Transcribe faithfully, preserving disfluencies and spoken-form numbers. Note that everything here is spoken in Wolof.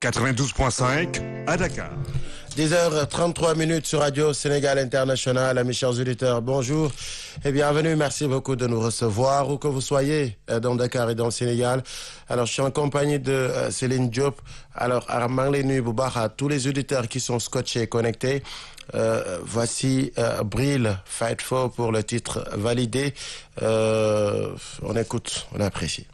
quatre-vingt-douze point cinq à Dakar. dix heures trente-trois minutes sur Radio Sénégal International. Mes chers auditeurs, bonjour et bienvenue. Merci beaucoup de nous recevoir où que vous soyez dans Dakar et dans le Sénégal. Alors, je suis en compagnie de Céline Diop. Alors, maa ngi lay nuyu bu baax à tous les auditeurs qui sont scotchés et connectés. Euh, voici euh, Bril, Fight For pour le titre validé. Euh, on écoute, on apprécie.